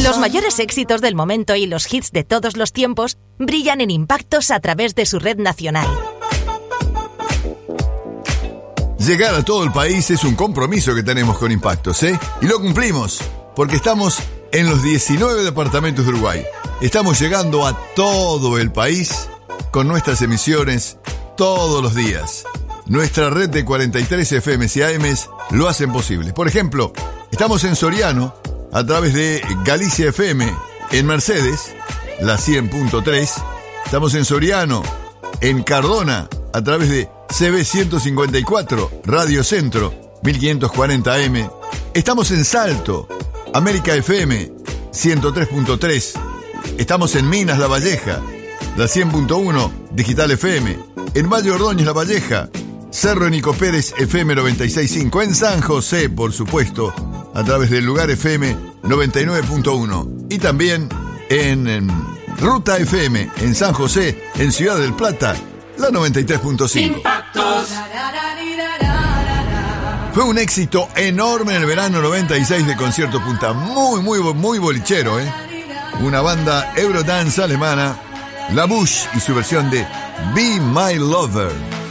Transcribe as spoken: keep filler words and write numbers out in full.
Los mayores éxitos del momento y los hits de todos los tiempos brillan en Impactos a través de su red nacional. Llegar a todo el país es un compromiso que tenemos con Impactos, ¿eh? Y lo cumplimos, porque estamos en los diecinueve departamentos de Uruguay. Estamos llegando a todo el país con nuestras emisiones todos los días. Nuestra red de cuarenta y tres F Ms y A Ms lo hacen posible. Por ejemplo, estamos en Soriano a través de Galicia F M, en Mercedes, la cien punto tres. Estamos en Soriano, en Cardona, a través de C B ciento cincuenta y cuatro, Radio Centro, mil quinientos cuarenta A M. Estamos en Salto, América F M, ciento tres punto tres. Estamos en Minas La Valleja, la cien punto uno, Digital F M. En Valle Ordóñez La Valleja, Cerro Nico Pérez F M noventa y seis punto cinco. En San José, por supuesto, a través del Lugar F M noventa y nueve punto uno. Y también en, en Ruta F M, en San José, en Ciudad del Plata, la noventa y tres punto cinco. Impactos. Fue un éxito enorme en el verano noventa y seis de Concierto Punta. Muy, muy, muy bolichero, ¿eh? Una banda Eurodance alemana, La Bush, y su versión de Be My Lover.